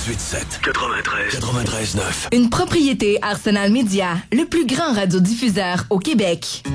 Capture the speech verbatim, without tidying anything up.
quatre-vingt-dix-huit sept, quatre-vingt-treize, quatre-vingt-treize neuf. Une propriété Arsenal Média, le plus grand radiodiffuseur au Québec.